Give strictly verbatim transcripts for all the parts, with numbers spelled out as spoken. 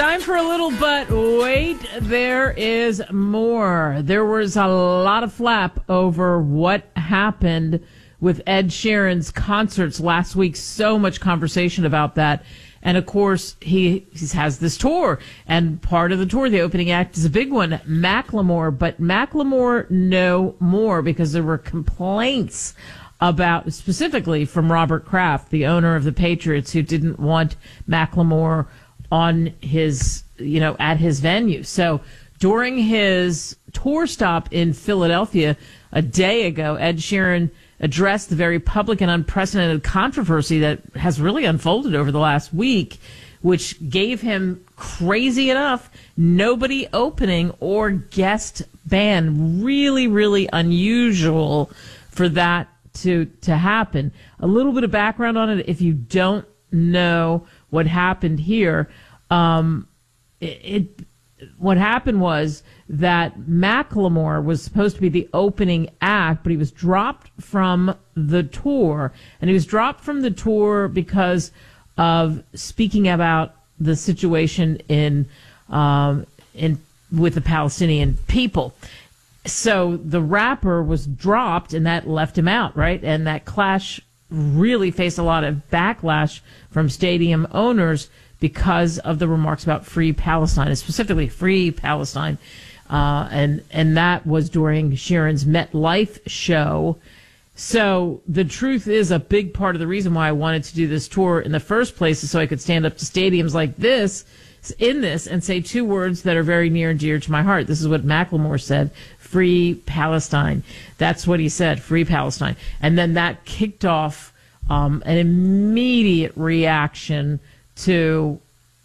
Time for a little, but wait, there is more. There was a lot of flap over what happened with Ed Sheeran's concerts last week. So much conversation about that. And of course, he, he has this tour, and part of the tour, the opening act is a big one, Macklemore. But Macklemore no more, because there were complaints about, specifically from Robert Kraft, the owner of the Patriots, who didn't want Macklemore on his, you know, at his venue. So during his tour stop in Philadelphia a day ago, Ed Sheeran addressed the very public and unprecedented controversy that has really unfolded over the last week, which gave him, crazy enough, nobody opening or guest band. Really, really unusual for that to to happen. A little bit of background on it, if you don't know what happened here. Um, it, it what happened was that Macklemore was supposed to be the opening act, but he was dropped from the tour. And he was dropped from the tour because of speaking about the situation in um, in with the Palestinian people. So the rapper was dropped, and that left him out, right? And that clash really faced a lot of backlash from stadium owners because of the remarks about Free Palestine, and specifically Free Palestine. Uh, and, and that was during Sheeran's MetLife show. So the truth is, a big part of the reason why I wanted to do this tour in the first place is so I could stand up to stadiums like this, in this, and say two words that are very near and dear to my heart. This is what Macklemore said: Free Palestine. That's what he said, Free Palestine. And then that kicked off um, an immediate reaction to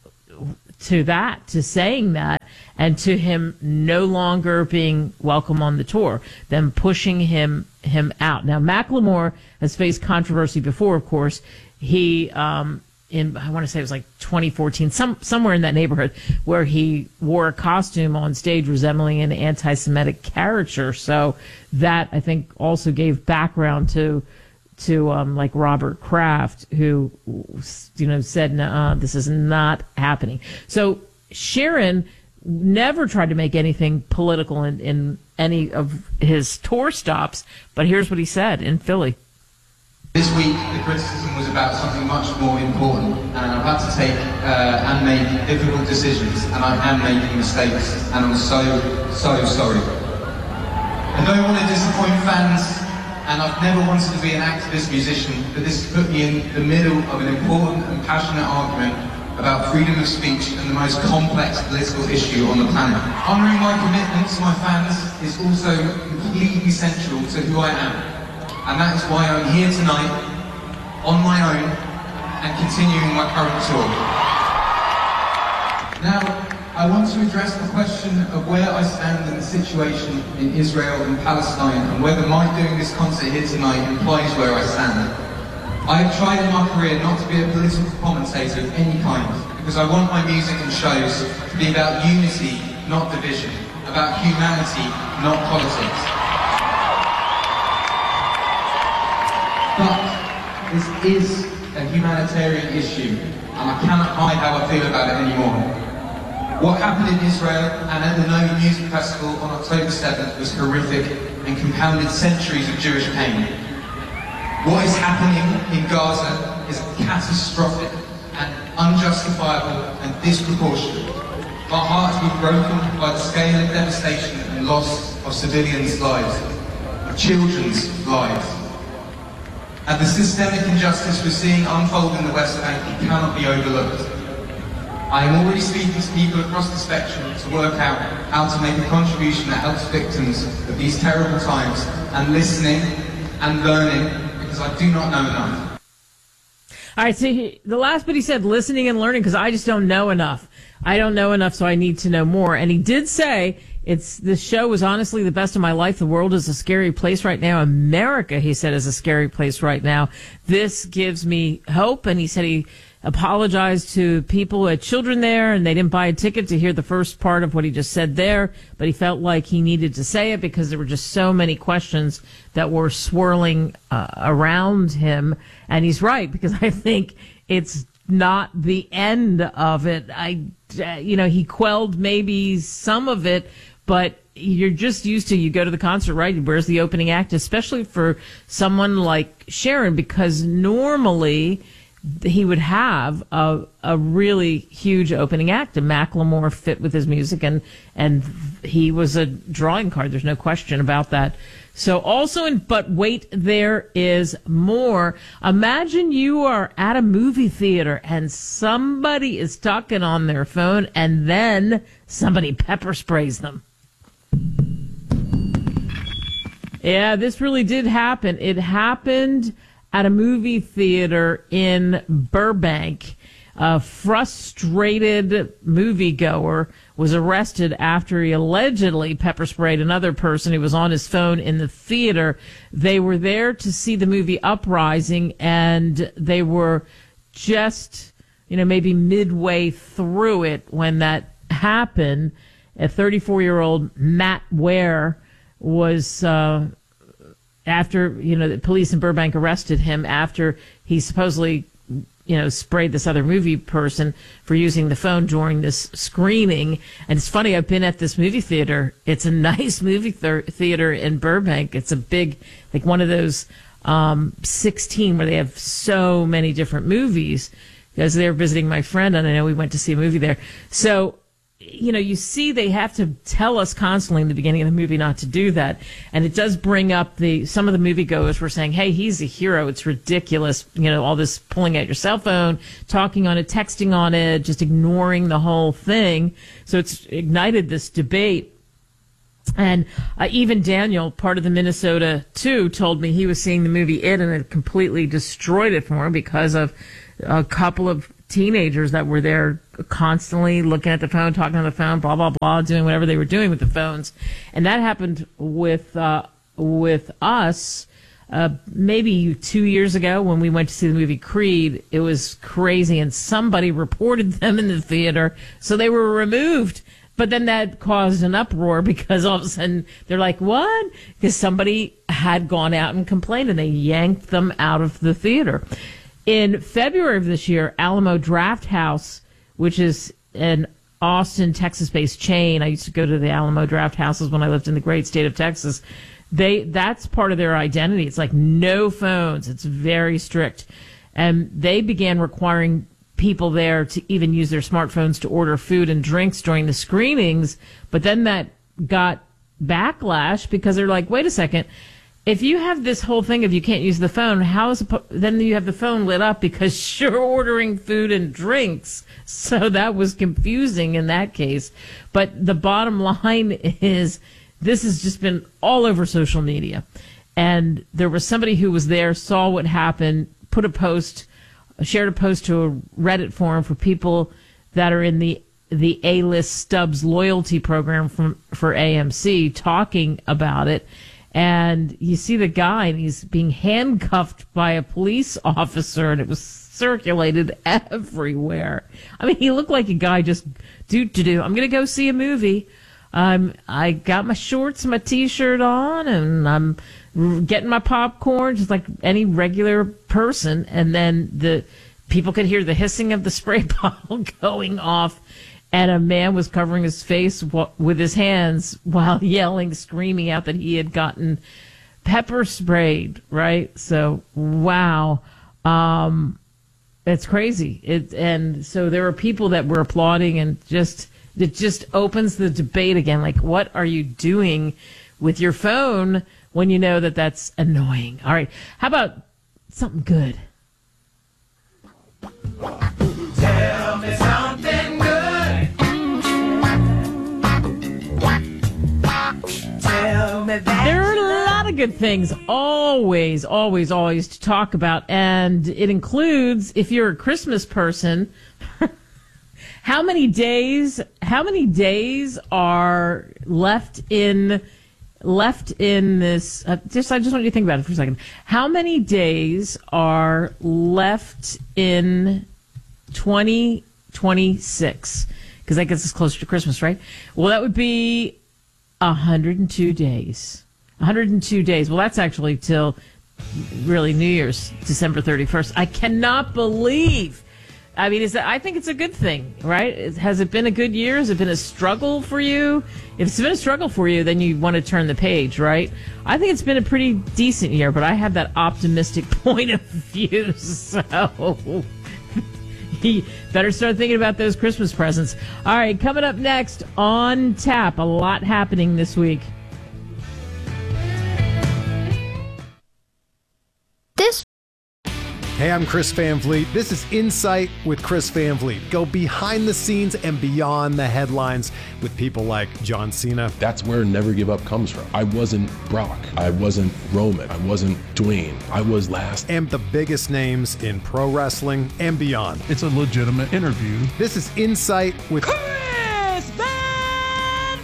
to that, to saying that, and to him no longer being welcome on the tour, them pushing him him out. Now, Macklemore has faced controversy before, of course. He, um, in I want to say it was like twenty fourteen, some somewhere in that neighborhood, where he wore a costume on stage resembling an anti-Semitic caricature. So that, I think, also gave background to to um, like Robert Kraft, who, you know, said, "Nah, this is not happening." So Sheeran never tried to make anything political in, in any of his tour stops, but here's what he said in Philly. This week, the criticism was about something much more important, and I've had to take uh, and make difficult decisions, and I am making mistakes, and I'm so, so sorry. I don't want to disappoint fans, and I've never wanted to be an activist musician, but this has put me in the middle of an important and passionate argument about freedom of speech and the most complex political issue on the planet. Honouring my commitment to my fans is also completely central to who I am, and that is why I'm here tonight, on my own, and continuing my current tour. Now, I want to address the question of where I stand in the situation in Israel and Palestine, and whether my doing this concert here tonight implies where I stand. I have tried in my career not to be a political commentator of any kind, because I want my music and shows to be about unity, not division, about humanity, not politics. But this is a humanitarian issue, and I cannot hide how I feel about it anymore. What happened in Israel and at the Nova Music Festival on October seventh was horrific and compounded centuries of Jewish pain. What is happening in Gaza is catastrophic and unjustifiable and disproportionate. Our hearts were broken by the scale of devastation and loss of civilians' lives, of children's lives. And the systemic injustice we're seeing unfold in the West Bank cannot be overlooked. I am already speaking to people across the spectrum to work out how to make a contribution that helps victims of these terrible times, and listening and learning, because I do not know enough. All right, so he, the last bit he said, listening and learning, because I just don't know enough. I don't know enough, so I need to know more. And he did say, it's this show was honestly the best of my life. The world is a scary place right now. America, he said, is a scary place right now. This gives me hope. And he said he apologized to people who had children there, and they didn't buy a ticket to hear the first part of what he just said there, but he felt like he needed to say it because there were just so many questions that were swirling uh, around him. And he's right, because I think it's not the end of it. I uh, you know, he quelled maybe some of it, but you're just used to, you go to the concert, right? Where's the opening act, especially for someone like Sharon, because normally he would have a, a really huge opening act, and Macklemore fit with his music, and, and he was a drawing card. There's no question about that. So also in, but wait, there is more. Imagine you are at a movie theater and somebody is talking on their phone and then somebody pepper sprays them. Yeah, this really did happen. It happened at a movie theater in Burbank. A frustrated moviegoer was arrested after he allegedly pepper sprayed another person who was on his phone in the theater. They were there to see the movie Uprising, and they were just, you know, maybe midway through it when that happened. A thirty-four-year-old Matt Ware was, uh, after, you know, the police in Burbank arrested him after he supposedly, you know, sprayed this other movie person for using the phone during this screening. And it's funny, I've been at this movie theater. It's a nice movie th- theater in Burbank. It's a big, like one of those um, sixteen where they have so many different movies, because they were visiting my friend, and I know we went to see a movie there. So, you know, you see they have to tell us constantly in the beginning of the movie not to do that. And it does bring up the, some of the moviegoers were saying, hey, he's a hero. It's ridiculous. You know, all this pulling out your cell phone, talking on it, texting on it, just ignoring the whole thing. So it's ignited this debate. And uh, even Daniel, part of the Minnesota two, told me he was seeing the movie It, and it completely destroyed it for him because of a couple of teenagers that were there constantly looking at the phone, talking on the phone, blah, blah, blah, doing whatever they were doing with the phones. And that happened with uh, with us uh, maybe two years ago when we went to see the movie Creed. It was crazy, and somebody reported them in the theater, so they were removed. But then that caused an uproar because all of a sudden they're like, what? Because somebody had gone out and complained, and they yanked them out of the theater. In February of this year, Alamo Draft House, which is an Austin, Texas-based chain. I used to go to the Alamo Draft Houses when I lived in the great state of Texas. They that's part of their identity. It's like no phones. It's very strict. And they began requiring people there to even use their smartphones to order food and drinks during the screenings. But then that got backlash because they're like, wait a second. If you have this whole thing of you can't use the phone, how is it, then you have the phone lit up because you're ordering food and drinks. So that was confusing in that case. But the bottom line is this has just been all over social media. And there was somebody who was there, saw what happened, put a post, shared a post to a Reddit forum for people that are in the the A-list Stubbs loyalty program from for A M C talking about it. And you see the guy, and he's being handcuffed by a police officer, and it was circulated everywhere. I mean, he looked like a guy just, do to do. I'm going to go see a movie. Um, I got my shorts, my T-shirt on, and I'm getting my popcorn, just like any regular person. And then the people could hear the hissing of the spray bottle going off. And a man was covering his face with his hands while yelling, screaming out that he had gotten pepper sprayed, right? So, wow. Um, it's crazy. It, and so there were people that were applauding, and just it just opens the debate again. Like, what are you doing with your phone when you know that that's annoying? All right. How about something good? Tell me something good. There are a lot of good things always, always, always to talk about. And it includes, if you're a Christmas person, how many days, how many days are left in, left in this, uh, just, I just want you to think about it for a second. How many days are left in twenty twenty-six? Because that gets us closer to Christmas, right? Well, that would be one hundred two days. one hundred two days. Well, that's actually till really New Year's, December thirty-first. I cannot believe I mean, is that, I think it's a good thing, right? Is, has it been a good year? Has it been a struggle for you? If it's been a struggle for you, then you want to turn the page, right? I think it's been a pretty decent year, but I have that optimistic point of view, so you better start thinking about those Christmas presents. All right, coming up next on tap, a lot happening this week. This Hey, I'm Chris Van Vliet. This is Insight with Chris Van Vliet. Go behind the scenes and beyond the headlines with people like John Cena. That's where Never Give Up comes from. I wasn't Brock. I wasn't Roman. I wasn't Dwayne. I was last. And the biggest names in pro wrestling and beyond. It's a legitimate interview. This is Insight with Chris Van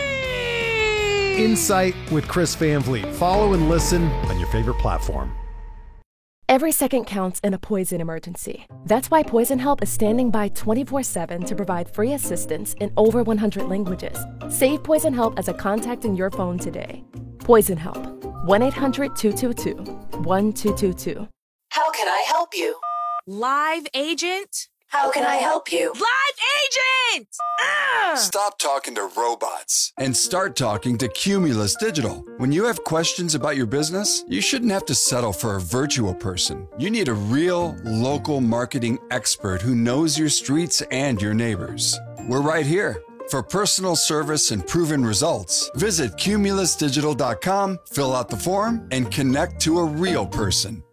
Vliet! Insight with Chris Van Vliet. Follow and listen on your favorite platform. Every second counts in a poison emergency. That's why Poison Help is standing by twenty-four seven to provide free assistance in over one hundred languages. Save Poison Help as a contact in your phone today. Poison Help. one eight hundred two two two one two two two. How can I help you? Live agent? How can I help you? Live agent! Ah! Stop talking to robots and start talking to Cumulus Digital. When you have questions about your business, you shouldn't have to settle for a virtual person. You need a real, local marketing expert who knows your streets and your neighbors. We're right here. For personal service and proven results, visit cumulus digital dot com, fill out the form, and connect to a real person.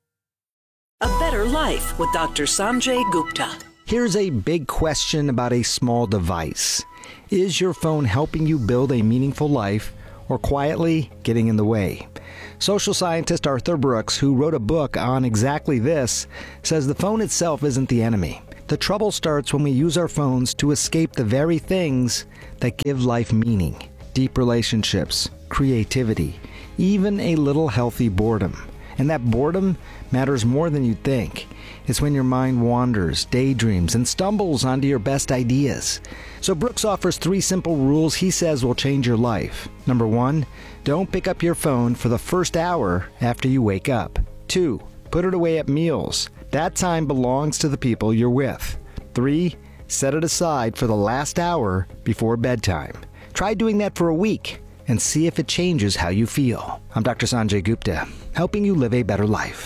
A better life with Doctor Sanjay Gupta. Here's a big question about a small device. Is your phone helping you build a meaningful life or quietly getting in the way? Social scientist Arthur Brooks, who wrote a book on exactly this, says the phone itself isn't the enemy. The trouble starts when we use our phones to escape the very things that give life meaning. Deep relationships, creativity, even a little healthy boredom. And that boredom matters more than you'd think. It's when your mind wanders, daydreams, and stumbles onto your best ideas. So Brooks offers three simple rules he says will change your life. Number one, don't pick up your phone for the first hour after you wake up. Two, put it away at meals. That time belongs to the people you're with. Three, set it aside for the last hour before bedtime. Try doing that for a week and see if it changes how you feel. I'm Doctor Sanjay Gupta, helping you live a better life.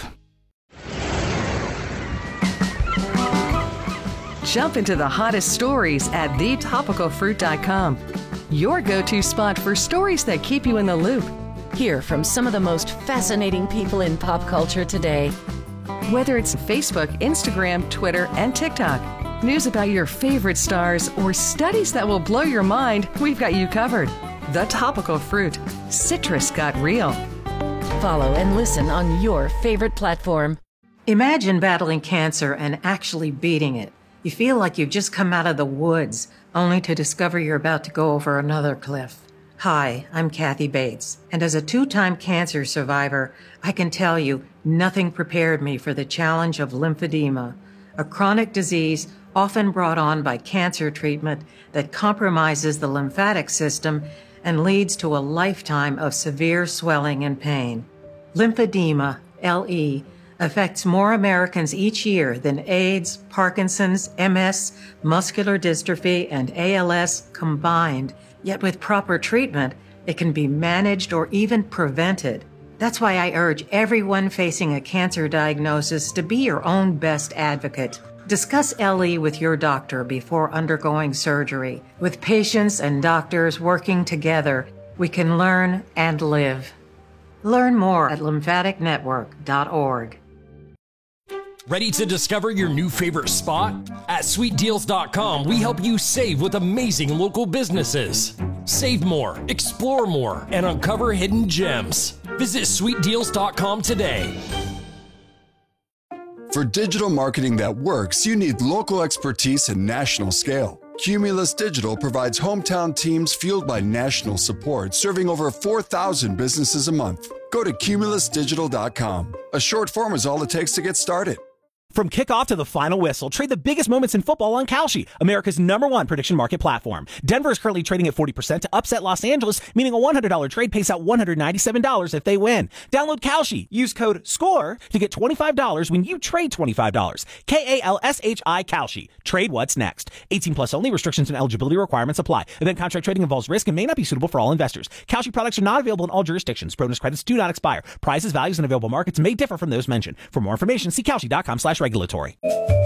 Jump into the hottest stories at the topical fruit dot com. Your go-to spot for stories that keep you in the loop. Hear from some of the most fascinating people in pop culture today. Whether it's Facebook, Instagram, Twitter, and TikTok, news about your favorite stars, or studies that will blow your mind, we've got you covered. The Topical Fruit. Citrus got real. Follow and listen on your favorite platform. Imagine battling cancer and actually beating it. You feel like you've just come out of the woods, only to discover you're about to go over another cliff. Hi, I'm Kathy Bates, and as a two-time cancer survivor, I can tell you nothing prepared me for the challenge of lymphedema, a chronic disease often brought on by cancer treatment that compromises the lymphatic system and leads to a lifetime of severe swelling and pain. Lymphedema, L E, affects more Americans each year than AIDS, Parkinson's, M S, muscular dystrophy, and A L S combined. Yet with proper treatment, it can be managed or even prevented. That's why I urge everyone facing a cancer diagnosis to be your own best advocate. Discuss L E with your doctor before undergoing surgery. With patients and doctors working together, we can learn and live. Learn more at lymphatic network dot org. Ready to discover your new favorite spot? At sweet deals dot com, we help you save with amazing local businesses. Save more, explore more, and uncover hidden gems. Visit sweet deals dot com today. For digital marketing that works, you need local expertise and national scale. Cumulus Digital provides hometown teams fueled by national support, serving over four thousand businesses a month. Go to cumulus digital dot com. A short form is all it takes to get started. From kickoff to the final whistle, trade the biggest moments in football on Kalshi, America's number one prediction market platform. Denver is currently trading at forty percent to upset Los Angeles, meaning a one hundred dollars trade pays out one hundred ninety-seven dollars if they win. Download Kalshi. Use code SCORE to get twenty-five dollars when you trade twenty-five dollars. K A L S H I Kalshi. Trade what's next. eighteen plus only. Restrictions and eligibility requirements apply. Event contract trading involves risk and may not be suitable for all investors. Kalshi products are not available in all jurisdictions. Bonus credits do not expire. Prices, values, and available markets may differ from those mentioned. For more information, see Kalshi.com slash regulatory.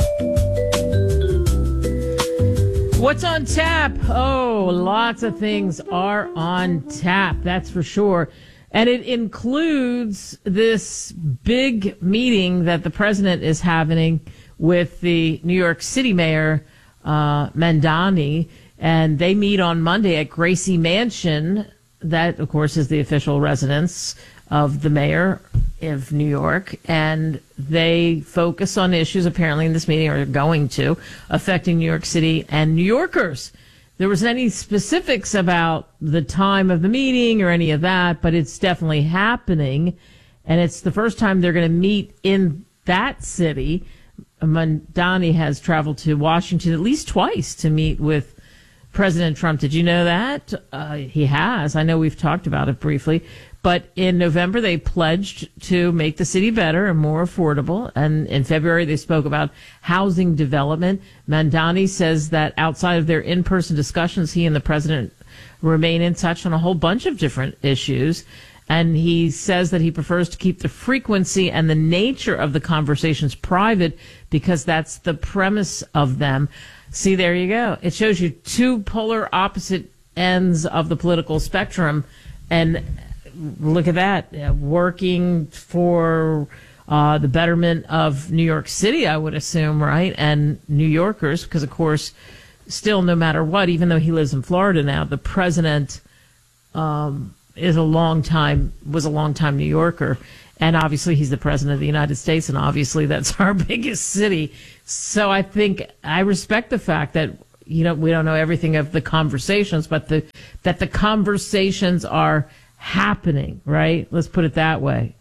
What's on tap? Oh, lots of things are on tap, that's for sure. And it includes this big meeting that the president is having with the New York City mayor, uh, Mamdani, and they meet on Monday at Gracie Mansion. That, of course, is the official residence of the mayor of New York, and they focus on issues apparently in this meeting, or going to, affecting New York City and New Yorkers. There wasn't any specifics about the time of the meeting or any of that, but it's definitely happening, and it's the first time they're going to meet in that city. Mamdani has traveled to Washington at least twice to meet with President Trump. Did you know that? Uh, he has. I know we've talked about it briefly. But in November, they pledged to make the city better and more affordable. And in February, they spoke about housing development. Mamdani says that outside of their in-person discussions, he and the president remain in touch on a whole bunch of different issues. And he says that he prefers to keep the frequency and the nature of the conversations private because that's the premise of them. See, there you go. It shows you two polar opposite ends of the political spectrum. And look at that, uh, working for uh, the betterment of New York City, I would assume, right? And New Yorkers, because, of course, still, no matter what, even though he lives in Florida now, the president um, is a long time, was a long time New Yorker. And obviously, he's the president of the United States, and obviously, that's our biggest city. So I think I respect the fact that, you know, we don't know everything of the conversations, but the that the conversations are happening, right? Let's put it that way.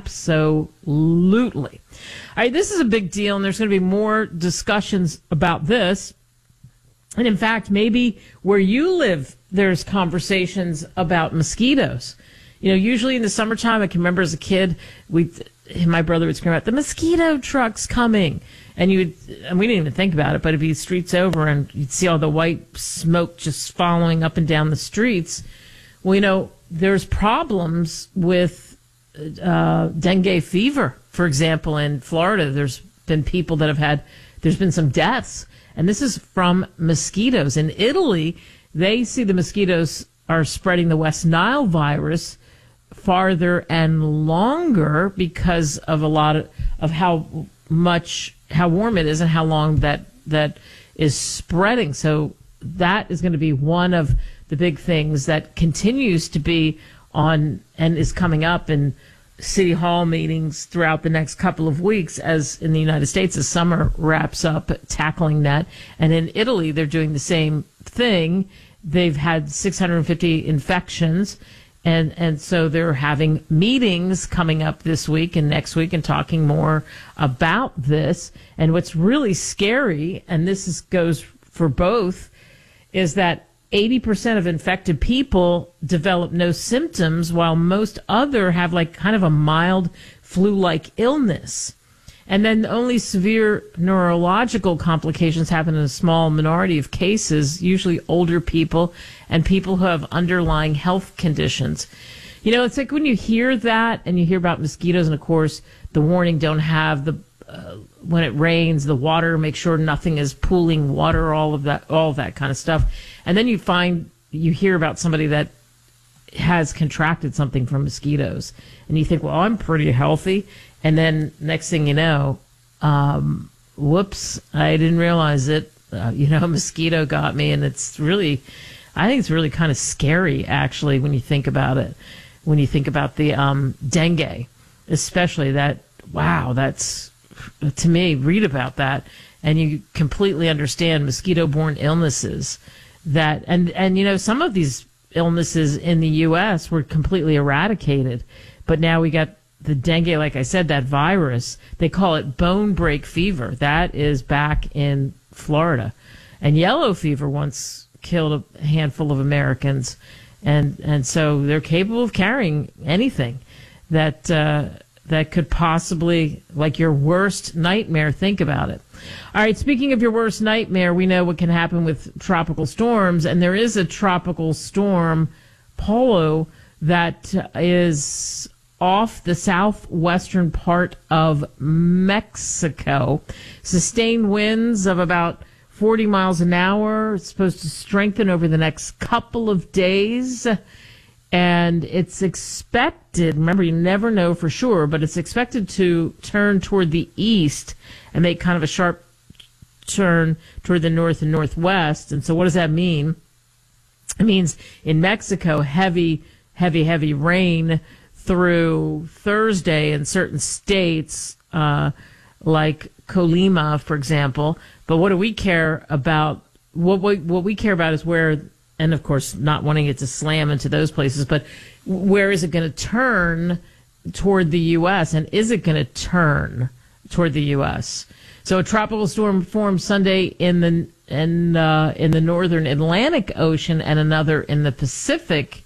Absolutely. All right, this is a big deal, and there's going to be more discussions about this. And in fact, maybe where you live, there's conversations about mosquitoes. You know, usually in the summertime, I can remember as a kid, we, my brother would scream out, "The mosquito truck's coming." And you would, and we didn't even think about it, but it'd be streets over and you'd see all the white smoke just following up and down the streets. Well, you know, there's problems with uh, dengue fever, for example, in Florida. There's been people that have had, there's been some deaths, and this is from mosquitoes. In Italy, they see the mosquitoes are spreading the West Nile virus farther and longer because of a lot of, of how much, how warm it is and how long that that is spreading. So that is going to be one of the big things that continues to be on and is coming up in city hall meetings throughout the next couple of weeks, as in the United States, as summer wraps up, tackling that. And in Italy, they're doing the same thing. They've had six hundred fifty infections. And and so they're having meetings coming up this week and next week and talking more about this. And what's really scary, and this is, goes for both, is that eighty percent of infected people develop no symptoms, while most other have like kind of a mild flu-like illness. And then only severe neurological complications happen in a small minority of cases, usually older people and people who have underlying health conditions. You know, it's like when you hear that and you hear about mosquitoes, and of course the warning, don't have the, uh, when it rains, the water, make sure nothing is pooling water, all of that, all of that kind of stuff. And then you find, you hear about somebody that has contracted something from mosquitoes, and you think, well, I'm pretty healthy. And then next thing you know, um, whoops, I didn't realize it. Uh, you know, a mosquito got me. And it's really, I think it's really kind of scary, actually, when you think about it. When you think about the um, dengue, especially that, wow, that's, to me, read about that. And you completely understand mosquito-borne illnesses that, and, and, you know, some of these illnesses in the U S were completely eradicated. But now we got the dengue, like I said, that virus, they call it bone break fever. That is back in Florida. And yellow fever once killed a handful of Americans. And and so they're capable of carrying anything that uh, that could possibly, like your worst nightmare, think about it. All right, speaking of your worst nightmare, we know what can happen with tropical storms. And there is a tropical storm, Polo, that is off the southwestern part of Mexico. Sustained winds of about forty miles an hour. It's supposed to strengthen over the next couple of days. And it's expected, remember, you never know for sure, but it's expected to turn toward the east and make kind of a sharp turn toward the north and northwest. And so what does that mean? It means in Mexico, heavy, heavy, heavy rain through Thursday in certain states, uh, like Colima, for example. But what do we care about? What we, what we care about is where, and of course not wanting it to slam into those places, but where is it going to turn toward the U S, and is it going to turn toward the U S? So a tropical storm formed Sunday in the in uh, in the northern Atlantic Ocean and another in the Pacific.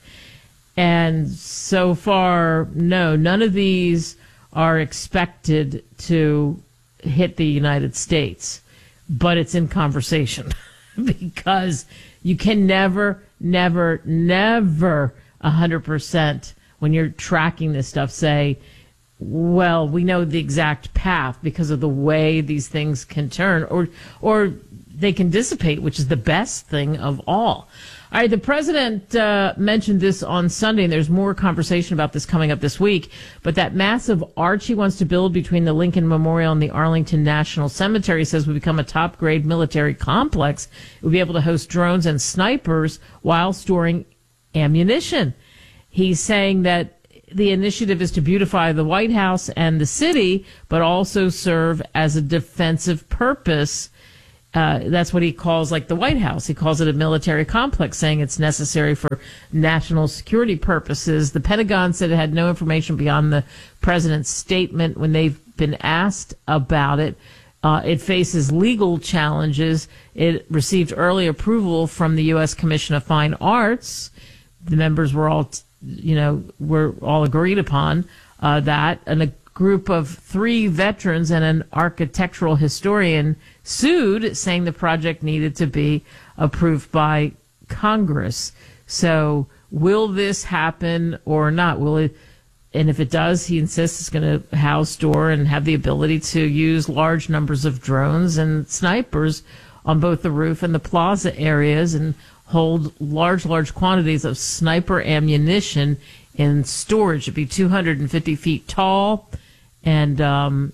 And so far, no, none of these are expected to hit the United States, but it's in conversation because you can never, never, never one hundred percent when you're tracking this stuff say, well, we know the exact path because of the way these things can turn, or or they can dissipate, which is the best thing of all. All right, the president uh, mentioned this on Sunday, and there's more conversation about this coming up this week, but that massive arch he wants to build between the Lincoln Memorial and the Arlington National Cemetery says will become a top-grade military complex. It will be able to host drones and snipers while storing ammunition. He's saying that the initiative is to beautify the White House and the city, but also serve as a defensive purpose. Uh, that's what he calls, like, the White House. He calls it a military complex, saying it's necessary for national security purposes. The Pentagon said it had no information beyond the president's statement when they've been asked about it. Uh, it faces legal challenges. It received early approval from the U S Commission of Fine Arts. The members were all, you know, were all agreed upon uh, that. And a group of three veterans and an architectural historian sued, saying the project needed to be approved by Congress. So will this happen or not? Will it? And if it does, he insists it's going to house, store, and have the ability to use large numbers of drones and snipers on both the roof and the plaza areas, and hold large, large quantities of sniper ammunition in storage. It'd be two hundred fifty feet tall, and um,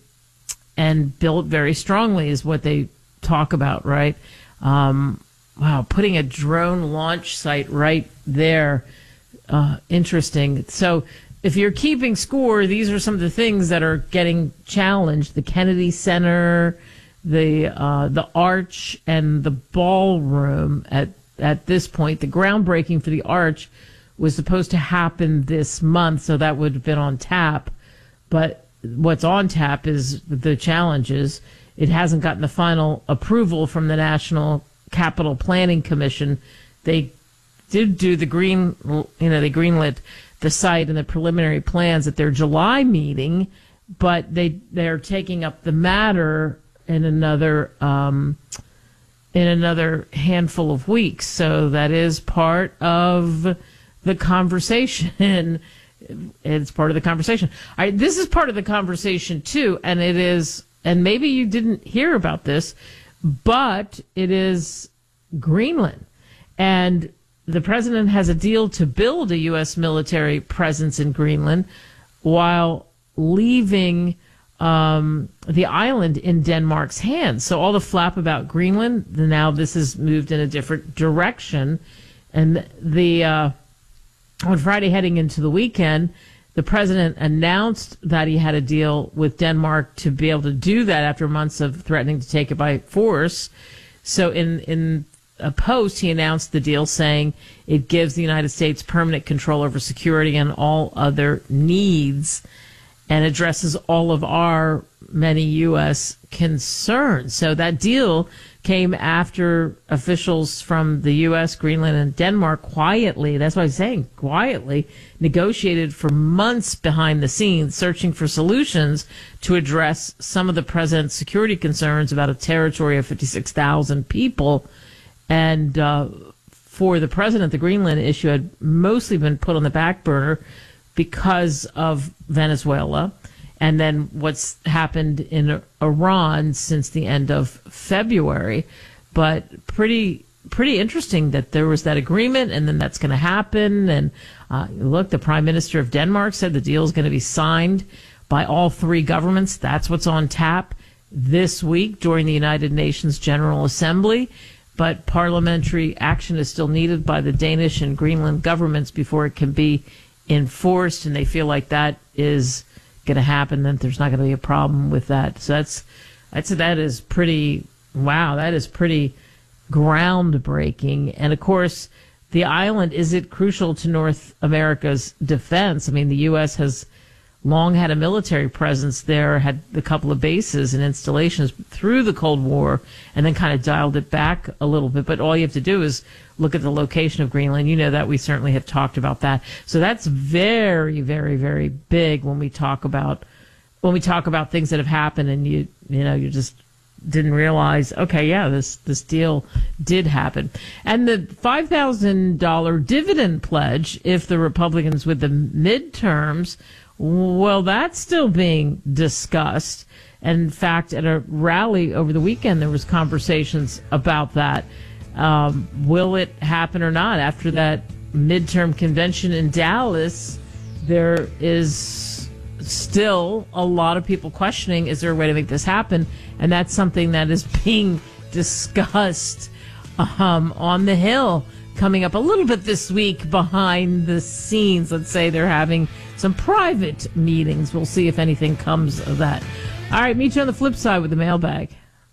and built very strongly is what they talk about, right? Um, wow, putting a drone launch site right there. Uh, interesting. So if you're keeping score, these are some of the things that are getting challenged. The Kennedy Center, the uh, the Arch, and the ballroom at, at this point. The groundbreaking for the Arch was supposed to happen this month, so that would have been on tap. But what's on tap is the challenges. It hasn't gotten the final approval from the National Capital Planning Commission. They did do the green, you know, they greenlit the site and the preliminary plans at their July meeting, but they they're taking up the matter in another um, in another handful of weeks. So that is part of the conversation. It's part of the conversation. All right, this is part of the conversation too, and it is, and maybe you didn't hear about this, but it is Greenland. And the president has a deal to build a U S military presence in Greenland while leaving um, the island in Denmark's hands. So all the flap about Greenland, now this has moved in a different direction. And the uh, on Friday, heading into the weekend, the president announced that he had a deal with Denmark to be able to do that after months of threatening to take it by force. So in in a post, he announced the deal, saying it gives the United States permanent control over security and all other needs. and addresses all of our many U S concerns. So that deal came after officials from the U S, Greenland, and Denmark quietly, that's what I'm saying, quietly negotiated for months behind the scenes, searching for solutions to address some of the president's security concerns about a territory of fifty-six thousand people. And uh, for the president, the Greenland issue had mostly been put on the back burner because of Venezuela and then what's happened in Iran since the end of February. But pretty pretty interesting that there was that agreement, and then that's going to happen. And uh, look, the Prime Minister of Denmark said the deal is going to be signed by all three governments. That's what's on tap this week during the United Nations General Assembly. But parliamentary action is still needed by the Danish and Greenland governments before it can be enforced, and they feel like that is going to happen, then there's not going to be a problem with that. So that's, I'd say that is pretty, wow, that is pretty groundbreaking. And of course, the island, is it crucial to North America's defense? I mean, the U S has long had a military presence there, had a couple of bases and installations through the Cold War, and then kind of dialed it back a little bit. But all you have to do is look at the location of Greenland. You know that. We certainly have talked about that. So that's very, very, very big when we talk about when we talk about things that have happened, and you you know you just didn't realize, okay, yeah, this this deal did happen. And the five thousand dollars dividend pledge, if the Republicans with the midterms, well, that's still being discussed. And in fact, at a rally over the weekend, there was conversations about that. Um, will it happen or not? After that midterm convention in Dallas, there is still a lot of people questioning, is there a way to make this happen? And that's something that is being discussed um, on the Hill, coming up a little bit this week behind the scenes. Let's say they're having some private meetings. We'll see if anything comes of that. All right, meet you on the flip side with the mailbag.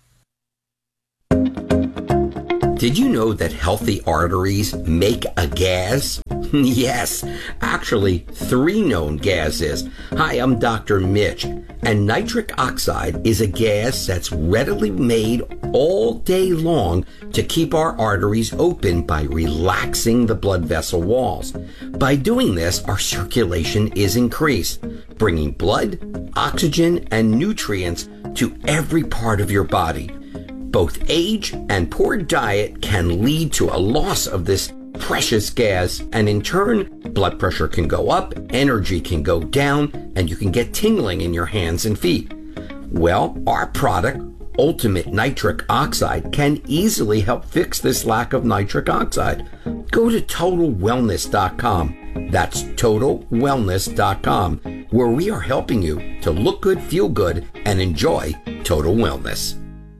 Did you know that healthy arteries make a gas? Yes, actually, three known gases. Hi, I'm Doctor Mitch, and nitric oxide is a gas that's readily made all day long to keep our arteries open by relaxing the blood vessel walls. By doing this, our circulation is increased, bringing blood, oxygen, and nutrients to every part of your body. Both age and poor diet can lead to a loss of this precious gas, and in turn, blood pressure can go up, energy can go down, and you can get tingling in your hands and feet. Well, our product, Ultimate Nitric Oxide, can easily help fix this lack of nitric oxide. Go to total wellness dot com. That's total wellness dot com, where we are helping you to look good, feel good, and enjoy total wellness.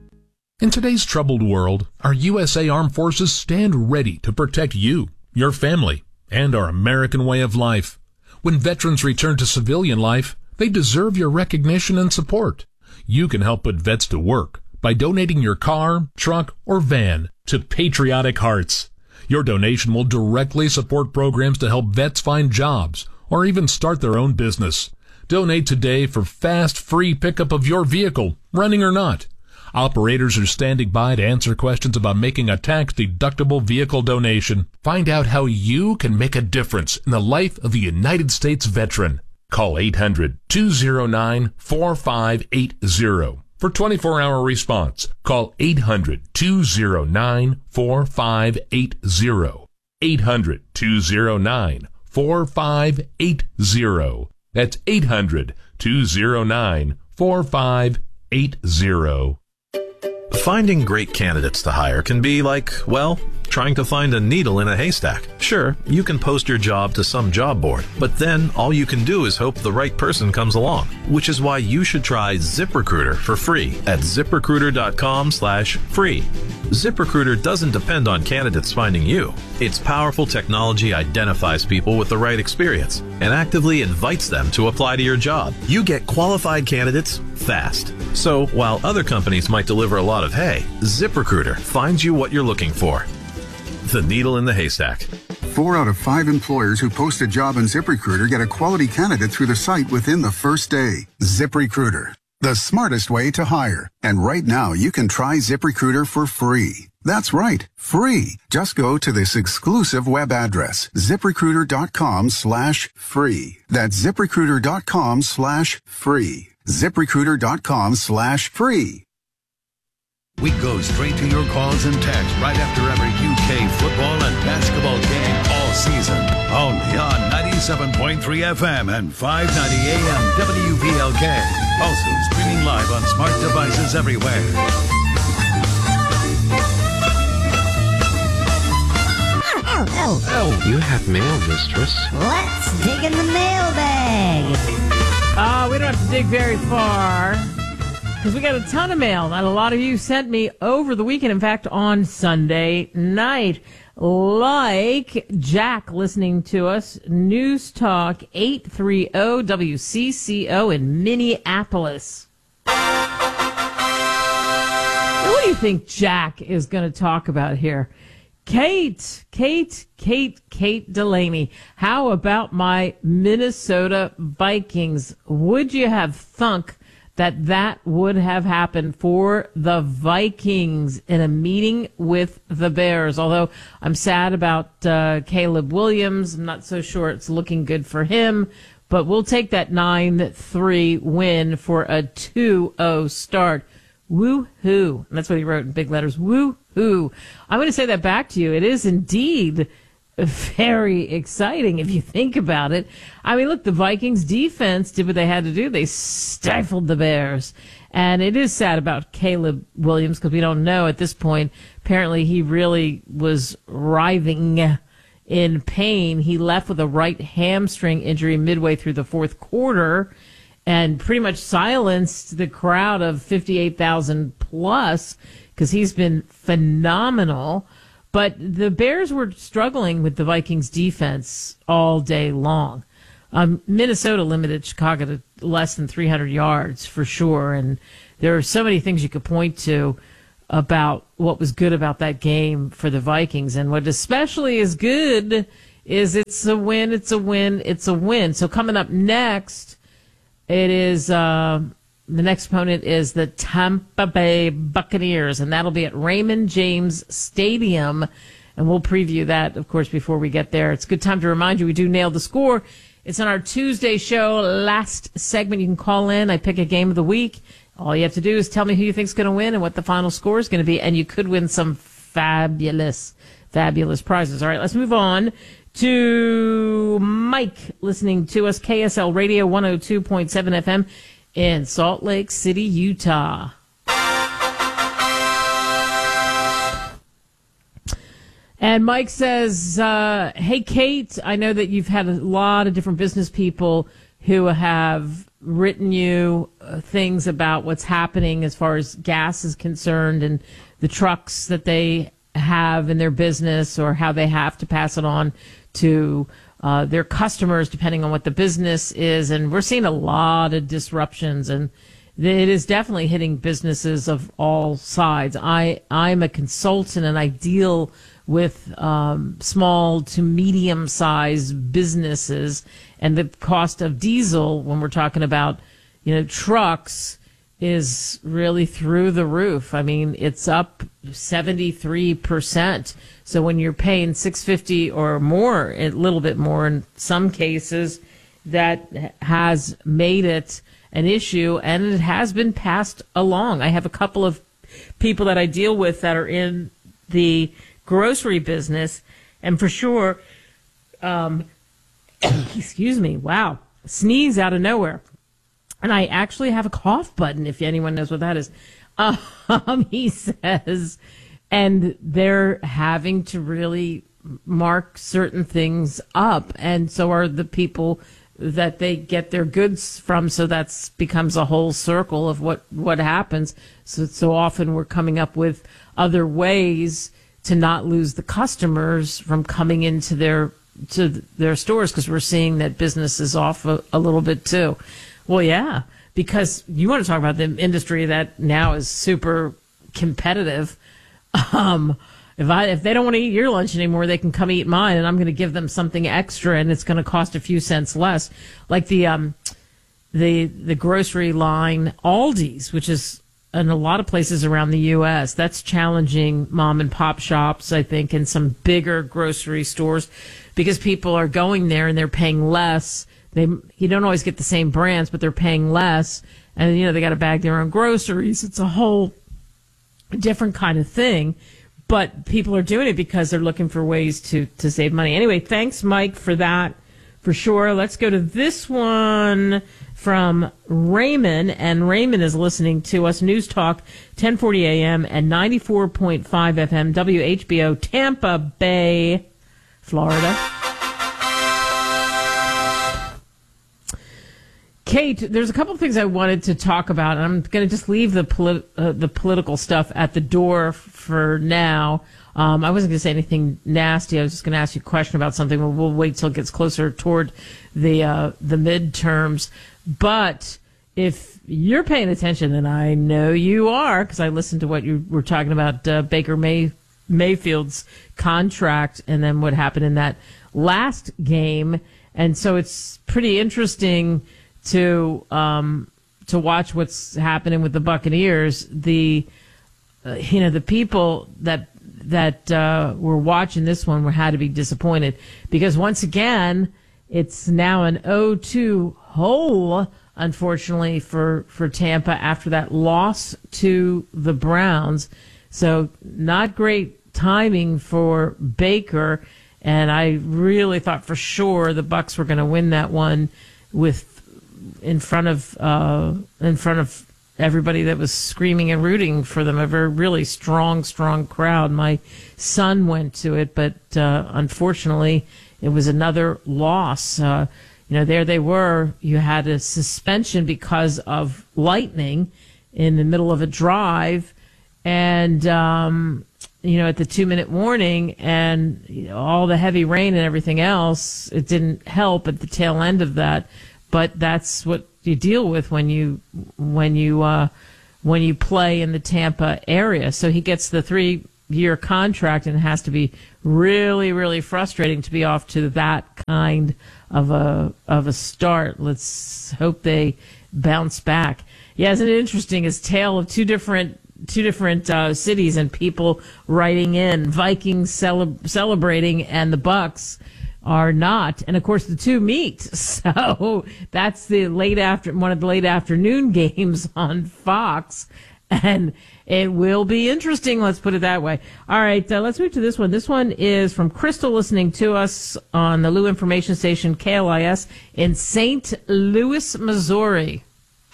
In today's troubled world, our U S A Armed Forces stand ready to protect you, your family, and our American way of life. When veterans return to civilian life, they deserve your recognition and support. You can help put vets to work by donating your car, truck, or van to Patriotic Hearts. Your donation will directly support programs to help vets find jobs or even start their own business. Donate today for fast, free pickup of your vehicle, running or not. Operators are standing by to answer questions about making a tax-deductible vehicle donation. Find out how you can make a difference in the life of a United States veteran. Call eight hundred, two oh nine, four five eight oh for twenty-four hour response. Call eight hundred, two oh nine, four five eight oh. eight hundred, two oh nine, four five eight oh. That's eight hundred, two oh nine, four five eight oh. Finding great candidates to hire can be like, well, trying to find a needle in a haystack. Sure, you can post your job to some job board, but then all you can do is hope the right person comes along, which is why you should try ZipRecruiter for free at ZipRecruiter.com slash free. ZipRecruiter doesn't depend on candidates finding you. Its powerful technology identifies people with the right experience and actively invites them to apply to your job. You get qualified candidates fast. So while other companies might deliver a lot of hay, ZipRecruiter finds you what you're looking for. The needle in the haystack. Four out of five employers who post a job on ZipRecruiter get a quality candidate through the site within the first day. ZipRecruiter, the smartest way to hire. And right now, you can try ZipRecruiter for free. That's right, free. Just go to this exclusive web address, ZipRecruiter.com slash free. That's ZipRecruiter.com slash free. ZipRecruiter.com slash free. We go straight to your calls and texts right after every U K football and basketball game all season. Only on ninety-seven point three F M and five ninety A M W V L K. Also streaming live on smart devices everywhere. Oh, oh, oh. You have mail, mistress. Let's dig in the mailbag. Uh, we don't have to dig very far because we got a ton of mail that a lot of you sent me over the weekend. In fact, on Sunday night, like Jack listening to us, News Talk eight thirty W C C O in Minneapolis. What do you think Jack is going to talk about here? Kate, Kate, Kate, Kate Delaney. How about my Minnesota Vikings? Would you have thunk that that would have happened for the Vikings in a meeting with the Bears? Although I'm sad about uh, Caleb Williams. I'm not so sure it's looking good for him. But we'll take that nine three win for a two oh start. Woo-hoo. And that's what he wrote in big letters. Woo-hoo. I'm going to say that back to you. It is indeed very exciting if you think about it. I mean, look, the Vikings defense did what they had to do. They stifled the Bears. And it is sad about Caleb Williams because we don't know at this point. Apparently, he really was writhing in pain. He left with a right hamstring injury midway through the fourth quarter and pretty much silenced the crowd of fifty-eight thousand plus because he's been phenomenal. But the Bears were struggling with the Vikings defense all day long. Um, Minnesota limited Chicago to less than three hundred yards for sure. And there are so many things you could point to about what was good about that game for the Vikings. And what especially is good is it's a win, it's a win, it's a win. So coming up next, it is uh, the next opponent is the Tampa Bay Buccaneers, and that'll be at Raymond James Stadium. And we'll preview that, of course, before we get there. It's a good time to remind you we do Nail the Score. It's on our Tuesday show, last segment. You can call in. I pick a game of the week. All you have to do is tell me who you think's going to win and what the final score is going to be, and you could win some fabulous, fabulous prizes. All right, let's move on to Mike listening to us, K S L Radio one oh two point seven F M in Salt Lake City, Utah. And Mike says, uh, hey, Kate, I know that you've had a lot of different business people who have written you uh, things about what's happening as far as gas is concerned and the trucks that they have in their business or how they have to pass it on to uh, their customers depending on what the business is. And we're seeing a lot of disruptions, and it is definitely hitting businesses of all sides. I, I'm a consultant, and I deal with um, small to medium-sized businesses, and the cost of diesel, when we're talking about, you know, trucks, is really through the roof. I mean, it's up seventy-three percent. So when you're paying six dollars and fifty cents or more, a little bit more in some cases, that has made it an issue, and it has been passed along. I have a couple of people that I deal with that are in the grocery business, and for sure, um, excuse me, wow, sneeze out of nowhere. And I actually have a cough button, if anyone knows what that is. Um, he says, and they're having to really mark certain things up, and so are the people that they get their goods from. So that's becomes a whole circle of what, what happens. So, so often we're coming up with other ways to not lose the customers from coming into their to their stores, because we're seeing that business is off a, a little bit too. Well, yeah, because you want to talk about the industry that now is super competitive. Um, if I if they don't want to eat your lunch anymore, they can come eat mine, and I'm going to give them something extra, and it's going to cost a few cents less. Like the um, the the grocery line Aldi's, which is in a lot of places around the U S, that's challenging mom and pop shops, I think, and some bigger grocery stores, because people are going there and they're paying less. They you don't always get the same brands, but they're paying less, and you know they got to bag their own groceries. It's a whole different kind of thing, but people are doing it because they're looking for ways to to save money. Anyway, thanks, Mike, for that, for sure. Let's go to this one from Raymond, and Raymond is listening to us, News Talk, ten forty a.m. and ninety-four point five F M, W H B O, Tampa Bay, Florida. Kate, there's a couple of things I wanted to talk about, and I'm going to just leave the polit- uh, the political stuff at the door f- for now. Um, I wasn't going to say anything nasty. I was just going to ask you a question about something. We'll, we'll wait till it gets closer toward the uh, the midterms. But if you're paying attention, and I know you are, because I listened to what you were talking about, uh, Baker May Mayfield's contract, and then what happened in that last game, and so it's pretty interesting to um, to watch what's happening with the Buccaneers. The uh, you know the people that that uh, were watching this one were had to be disappointed, because once again it's now an oh two hole, unfortunately, for, for Tampa after that loss to the Browns. So not great timing for Baker, and I really thought for sure the Bucs were going to win that one with in front of uh, in front of everybody that was screaming and rooting for them. A very really strong, strong crowd. My son went to it, but uh, unfortunately, it was another loss. Uh, you know, there they were. You had a suspension because of lightning in the middle of a drive, and um, you know, at the two-minute warning, and you know, all the heavy rain and everything else. It didn't help at the tail end of that. But that's what you deal with when you when you uh, when you play in the Tampa area. So he gets the three-year contract, and it has to be really, really frustrating to be off to that kind of a of a start. Let's hope they bounce back. Yeah, isn't it interesting? His tale of two different two different uh, cities and people writing in, Vikings cele- celebrating, and the Bucs are not, and of course the two meet. So that's the late after one of the late afternoon games on Fox, and it will be interesting. Let's put it that way. All right, uh, let's move to this one. This one is from Crystal, listening to us on the Lou Information Station K L I S in Saint Louis, Missouri.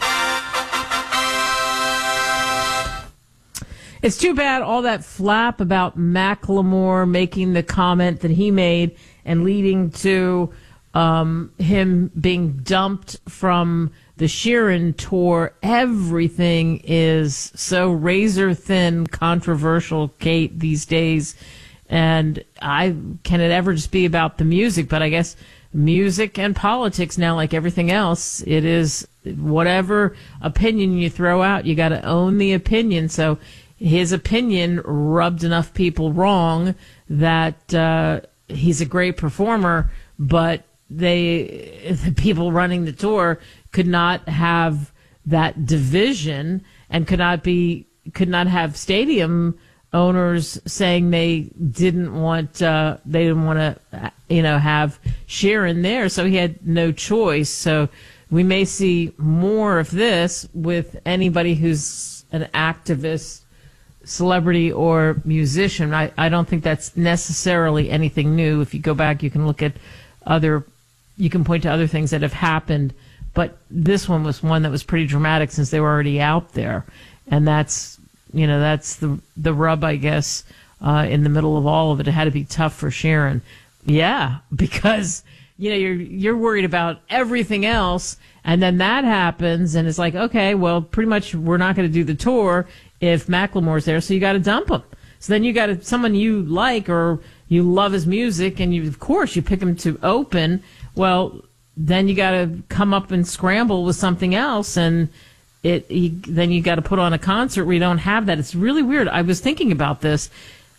It's too bad all that flap about Macklemore making the comment that he made and leading to um, him being dumped from the Sheeran tour. Everything is so razor thin, controversial, Kate, these days. And I can it ever just be about the music? But I guess music and politics now, like everything else, it is whatever opinion you throw out, you got to own the opinion. So his opinion rubbed enough people wrong that uh, he's a great performer, but they, the people running the tour, could not have that division and could not be, could not have stadium owners saying they didn't want, uh, they didn't want to, you know, have Sheeran there. So he had no choice. So we may see more of this with anybody who's an activist, celebrity or musician. I, I don't think that's necessarily anything new. If you go back, you can look at other, you can point to other things that have happened, but this one was one that was pretty dramatic since they were already out there. And that's, you know, that's the the rub, I guess, uh, in the middle of all of it. It had to be tough for Sheeran. Yeah, because, you know, you're you're worried about everything else, and then that happens, and it's like, okay, well, pretty much we're not going to do the tour if Macklemore's there, so you got to dump him. So then you got to, someone you like or you love his music, and you, of course, you pick him to open. Well, then you got to come up and scramble with something else, and it you, then you got to put on a concert where you don't have that. It's really weird. I was thinking about this.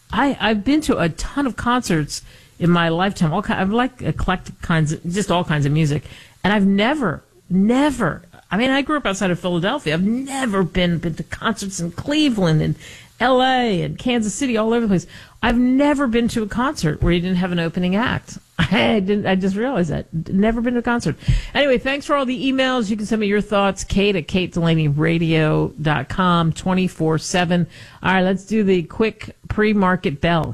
I, I've been to a ton of concerts in my lifetime. All kind, I've like eclectic kinds, of, just all kinds of music. And I've never, never, I mean, I grew up outside of Philadelphia. I've never been, been to concerts in Cleveland and L A and Kansas City, all over the place. I've never been to a concert where you didn't have an opening act. I didn't. I just realized that. Never been to a concert. Anyway, thanks for all the emails. You can send me your thoughts, Kate at kate delaney radio dot com, twenty-four seven. All right, let's do the quick pre-market bell.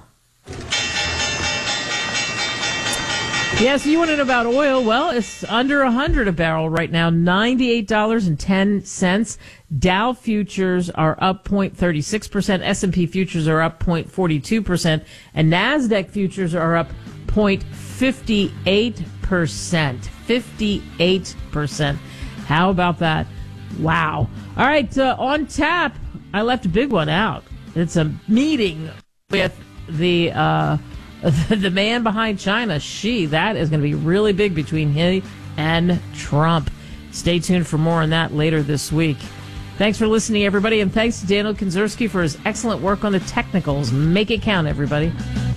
Yes, you want to know about oil? Well, it's under one hundred a barrel right now, ninety-eight dollars and ten cents. Dow futures are up zero point three six percent, S and P futures are up zero point four two percent, and NASDAQ futures are up zero point five eight percent. fifty-eight percent. How about that? Wow. All right, uh, on tap, I left a big one out. It's a meeting with the... Uh, the man behind China, Xi. That is going to be really big between him and Trump. Stay tuned for more on that later this week. Thanks for listening, everybody, and thanks to Daniel Konzerski for his excellent work on the technicals. Make it count, everybody.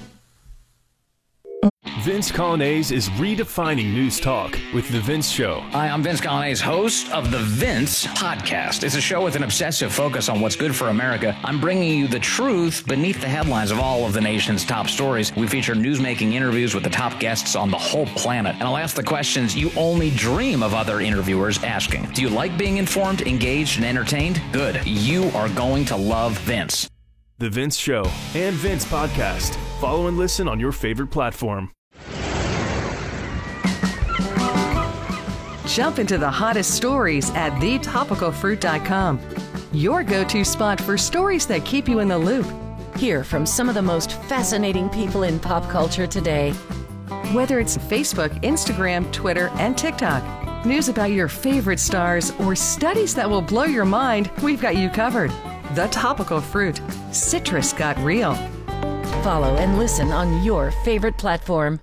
Vince Colonnese is redefining news talk with The Vince Show. Hi, I'm Vince Colonnese, host of The Vince Podcast. It's a show with an obsessive focus on what's good for America. I'm bringing you the truth beneath the headlines of all of the nation's top stories. We feature newsmaking interviews with the top guests on the whole planet. And I'll ask the questions you only dream of other interviewers asking. Do you like being informed, engaged, and entertained? Good. You are going to love Vince. The Vince Show and Vince Podcast. Follow and listen on your favorite platform. Jump into the hottest stories at the topical fruit dot com. Your go-to spot for stories that keep you in the loop. Hear from some of the most fascinating people in pop culture today. Whether it's Facebook, Instagram, Twitter, and TikTok, news about your favorite stars, or studies that will blow your mind, we've got you covered. The Topical Fruit. Citrus got real. Follow and listen on your favorite platform.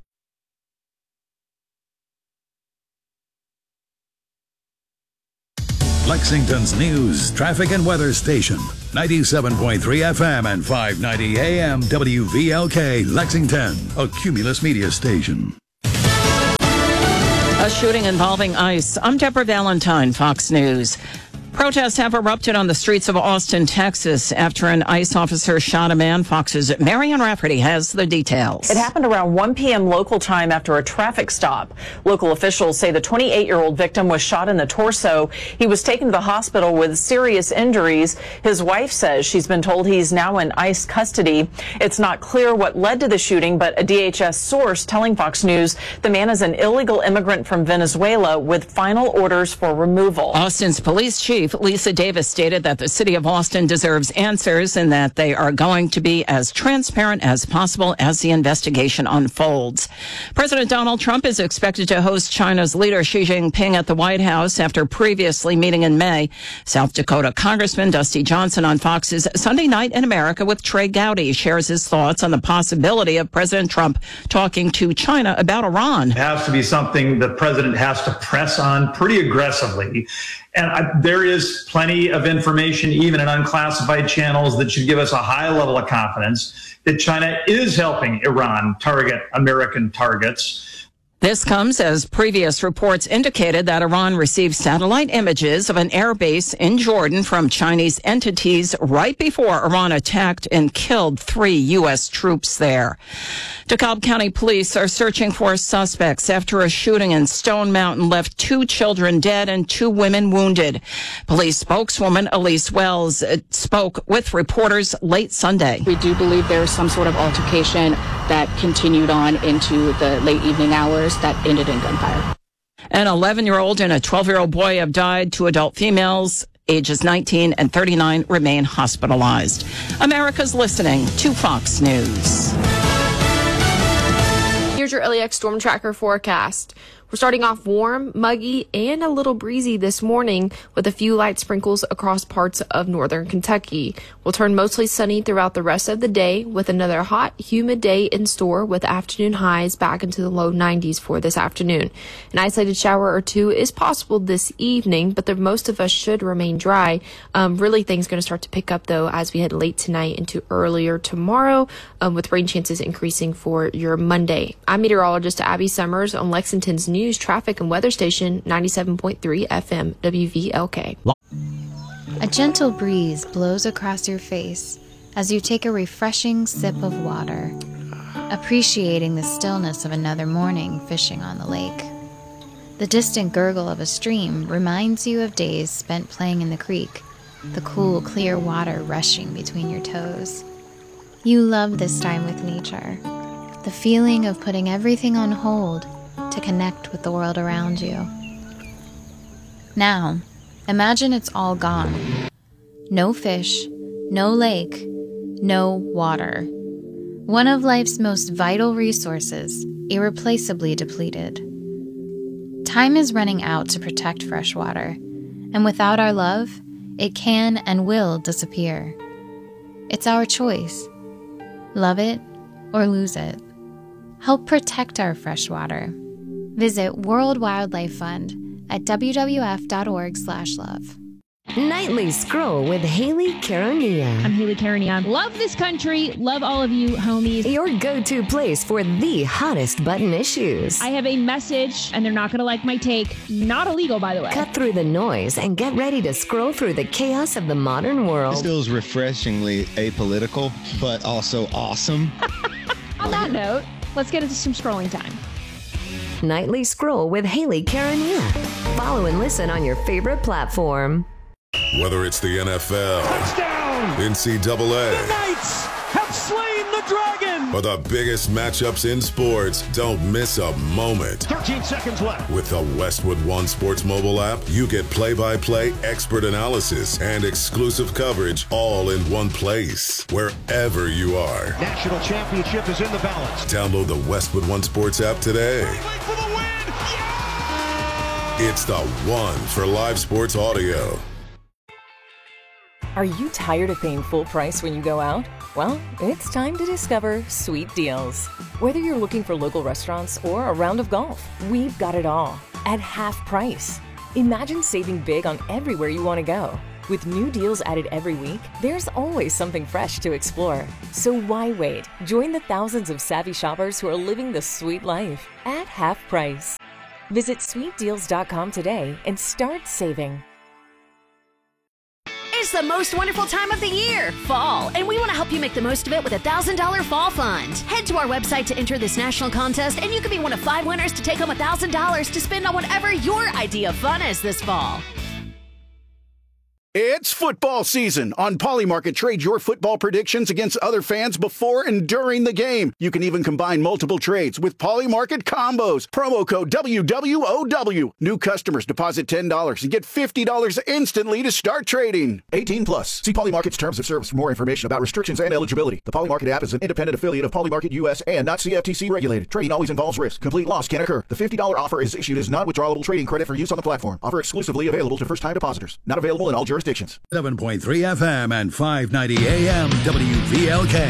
Lexington's news, traffic, and weather station. ninety-seven point three F M and five ninety A M W V L K, Lexington, a Cumulus media station. A shooting involving ICE. I'm Deborah Valentine, Fox News. Protests have erupted on the streets of Austin, Texas, after an ICE officer shot a man. Fox's Marion Rafferty has the details. It happened around one p.m. local time after a traffic stop. Local officials say the twenty-eight-year-old victim was shot in the torso. He was taken to the hospital with serious injuries. His wife says she's been told he's now in ICE custody. It's not clear what led to the shooting, but a D H S source telling Fox News the man is an illegal immigrant from Venezuela with final orders for removal. Austin's police chief Lisa Davis stated that the city of Austin deserves answers and that they are going to be as transparent as possible as the investigation unfolds. President Donald Trump is expected to host China's leader Xi Jinping at the White House after previously meeting in May. South Dakota Congressman Dusty Johnson on Fox's Sunday Night in America with Trey Gowdy shares his thoughts on the possibility of President Trump talking to China about Iran. It has to be something the president has to press on pretty aggressively. And I, there is plenty of information, even in unclassified channels, that should give us a high level of confidence that China is helping Iran target American targets. This comes as previous reports indicated that Iran received satellite images of an airbase in Jordan from Chinese entities right before Iran attacked and killed three U S troops there. DeKalb County police are searching for suspects after a shooting in Stone Mountain left two children dead and two women wounded. Police spokeswoman Elise Wells spoke with reporters late Sunday. We do believe there was some sort of altercation that continued on into the late evening hours that ended in gunfire. An eleven-year-old and a twelve-year-old boy have died. Two adult females, ages nineteen and thirty-nine, remain hospitalized. America's listening to Fox News. Here's your L E X Storm Tracker forecast. We're We're starting off warm, muggy, and a little breezy this morning with a few light sprinkles across parts of northern Kentucky. We'll turn mostly sunny throughout the rest of the day with another hot, humid day in store with afternoon highs back into the low nineties for this afternoon. An isolated shower or two is possible this evening, but the most of us should remain dry. Um, really, things going to start to pick up, though, as we head late tonight into earlier tomorrow, um, with rain chances increasing for your Monday. I'm meteorologist Abby Summers on Lexington's News, Traffic, and Weather Station, ninety-seven point three F M W V L K. A gentle breeze blows across your face as you take a refreshing sip of water, appreciating the stillness of another morning fishing on the lake. The distant gurgle of a stream reminds you of days spent playing in the creek, the cool, clear water rushing between your toes. You love this time with nature, the feeling of putting everything on hold to connect with the world around you. Now, imagine it's all gone. No fish, no lake, no water. One of life's most vital resources, irreplaceably depleted. Time is running out to protect fresh water, and without our love, it can and will disappear. It's our choice. Love it or lose it. Help protect our fresh water. Visit World Wildlife Fund at w w f dot org slash love. Nightly Scroll with Haley Caronia. I'm Haley Caronia. Love this country. Love all of you, homies. Your go-to place for the hottest button issues. I have a message, and they're not going to like my take. Not illegal, by the way. Cut through the noise and get ready to scroll through the chaos of the modern world. This feels refreshingly apolitical, but also awesome. On that note, let's get into some scrolling time. Nightly Scroll with Haley Caronia. Follow and listen on your favorite platform. Whether it's the N F L, touchdown, N C double A, the Knights have slain the dragon, or the biggest matchups in sports, don't miss a moment. thirteen seconds left. With the Westwood One Sports mobile app, you get play-by-play expert analysis and exclusive coverage all in one place, wherever you are. National championship is in the balance. Download the Westwood One Sports app today. For the win. Yeah! It's the one for live sports audio. Are you tired of paying full price when you go out? Well, it's time to discover Sweet Deals. Whether you're looking for local restaurants or a round of golf, we've got it all at half price. Imagine saving big on everywhere you want to go. With new deals added every week, there's always something fresh to explore. So why wait? Join the thousands of savvy shoppers who are living the sweet life at half price. Visit sweet deals dot com today and start saving. It's the most wonderful time of the year, fall, and we want to help you make the most of it with a one thousand dollars Fall Fund. Head to our website to enter this national contest, and you can be one of five winners to take home one thousand dollars to spend on whatever your idea of fun is this fall. It's football season. On Polymarket, trade your football predictions against other fans before and during the game. You can even combine multiple trades with Polymarket combos. Promo code W W O W. New customers deposit ten dollars and get fifty dollars instantly to start trading. eighteen plus. See Polymarket's terms of service for more information about restrictions and eligibility. The Polymarket app is an independent affiliate of Polymarket U S and not C F T C regulated. Trading always involves risk. Complete loss can occur. The fifty dollars offer is issued as non-withdrawable trading credit for use on the platform. Offer exclusively available to first-time depositors. Not available in all jurisdictions. seven point three F M and five ninety A M W V L K.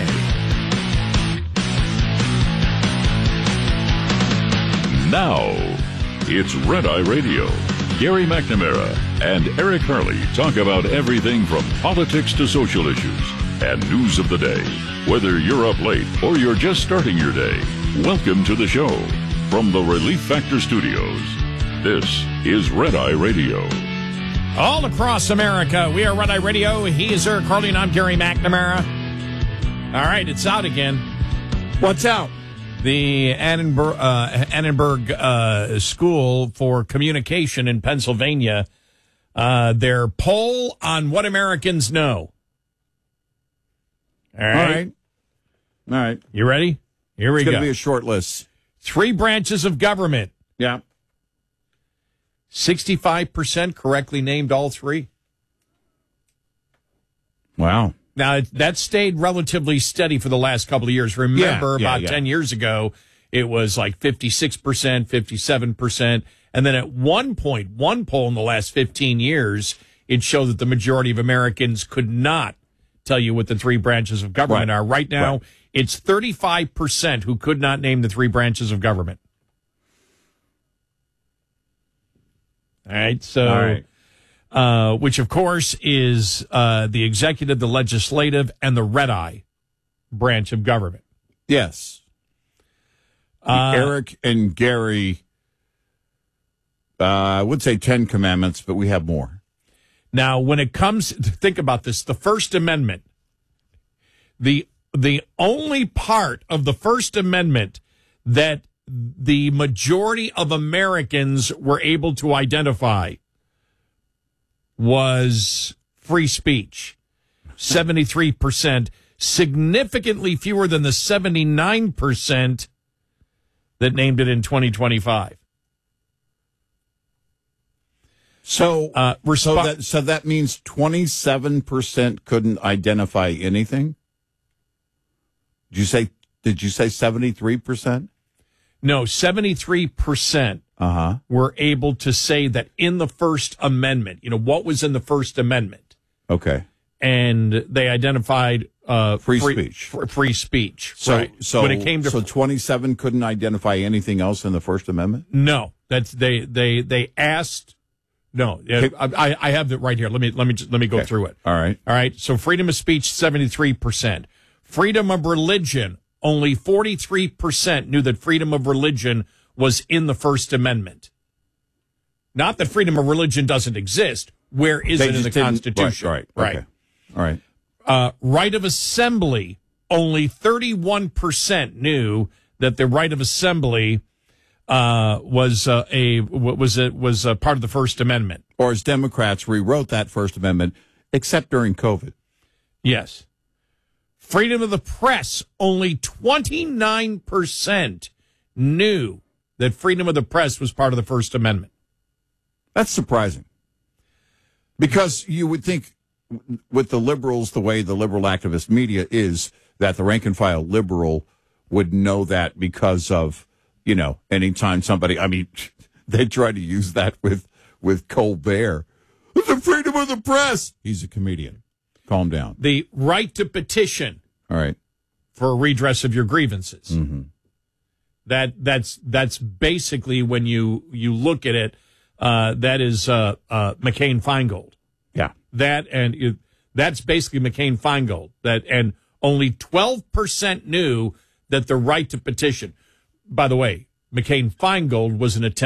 Now, it's Red Eye Radio. Gary McNamara and Eric Harley talk about everything from politics to social issues and news of the day. Whether you're up late or you're just starting your day, welcome to the show. From the Relief Factor Studios, this is Red Eye Radio. All across America, we are Red Eye Radio. He is Eric Harley, and I'm Gary McNamara. All right, it's out again. What's out? The Annenberg, uh, Annenberg uh, School for Communication in Pennsylvania, uh, their poll on what Americans know. All right. All right. All right. You ready? Here we it's go. It's going to be a short list. Three branches of government. Yeah. sixty-five percent correctly named all three. Wow. Now, that stayed relatively steady for the last couple of years. Remember, yeah, yeah, about yeah. ten years ago, it was like fifty-six percent, fifty-seven percent. And then at one point, one poll in the last fifteen years, it showed that the majority of Americans could not tell you what the three branches of government Right. are. Right now, Right. it's thirty-five percent who could not name the three branches of government. All right, so, All right. Uh, which of course is uh, the executive, the legislative, and the red eye branch of government. Yes. Uh, Eric and Gary, uh, I would say Ten Commandments, but we have more. Now, when it comes, think about this: the First Amendment, the the only part of the First Amendment that the majority of Americans were able to identify was free speech. seventy-three percent, significantly fewer than the seventy-nine percent that named it in twenty twenty-five. So, uh, resp- so that so that means twenty-seven percent couldn't identify anything. Did you say? Did you say seventy-three percent? No, seventy-three percent uh-huh. were able to say that in the First Amendment, you know, what was in the First Amendment. Okay. And they identified uh, free, free speech. F- free speech. So, right. so when it came to so twenty-seven couldn't identify anything else in the First Amendment. No, that's they they they asked. No, Okay. I, I have it right here. Let me let me just, let me go Okay. through it. All right. All right. So freedom of speech, seventy-three percent. Freedom of religion, only forty-three percent knew that freedom of religion was in the First Amendment. Not that freedom of religion doesn't exist. Where is They it in the just didn't- Constitution? Right. Right. Okay. All right. Uh, right of assembly, only thirty-one percent knew that the right of assembly uh, was uh, a was a, was a part of the First Amendment. Or as Democrats rewrote that First Amendment, except during COVID. Yes. Freedom of the press, only twenty-nine percent knew that freedom of the press was part of the First Amendment. That's surprising. Because you would think with the liberals, the way the liberal activist media is, that the rank and file liberal would know that because of, you know, anytime somebody, I mean, they try to use that with, with Colbert. The freedom of the press. He's a comedian. Calm down. The right to petition. All right. For a redress of your grievances. Mm-hmm. That that's that's basically when you you look at it, uh, that is uh, uh, McCain-Feingold. Yeah. That and it, that's basically McCain-Feingold. That and only twelve percent knew that the right to petition. By the way, McCain-Feingold was an attempt.